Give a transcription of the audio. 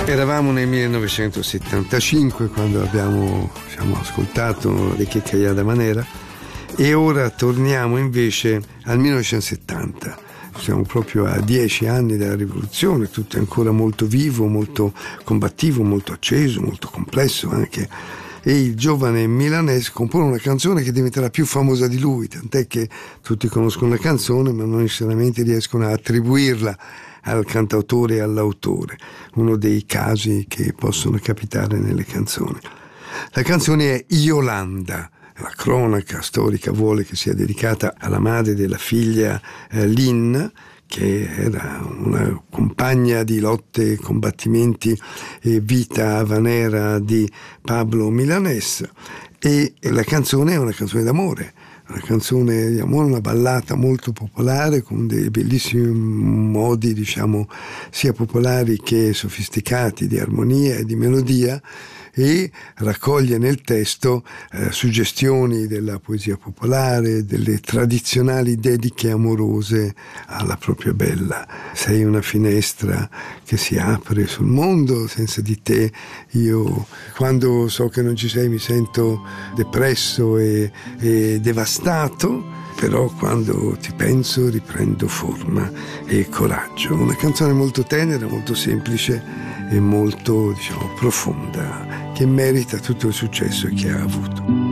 Eravamo nel 1975 quando abbiamo ascoltato Le Checcaia da Manera, e ora torniamo invece al 1970. Siamo proprio a 10 anni dalla rivoluzione, tutto è ancora molto vivo, molto combattivo, molto acceso, molto complesso anche. E il giovane milanese compone una canzone che diventerà più famosa di lui, tant'è che tutti conoscono la canzone ma non necessariamente riescono a attribuirla al cantautore e all'autore, uno dei casi che possono capitare nelle canzoni. La canzone è Iolanda. La cronaca storica vuole che sia dedicata alla madre della figlia Lynn, che era una compagna di lotte, combattimenti e vita havanera di Pablo Milanés, e la canzone è una canzone d'amore. Una canzone di amore, una ballata molto popolare con dei bellissimi modi, sia popolari che sofisticati di armonia e di melodia, e raccoglie nel testo suggestioni della poesia popolare, delle tradizionali dediche amorose alla propria bella. Sei una finestra che si apre sul mondo, senza di te io, quando so che non ci sei, mi sento depresso e devastato, però quando ti penso riprendo forma e coraggio. Una canzone molto tenera, molto semplice e molto profonda, che merita tutto il successo che ha avuto.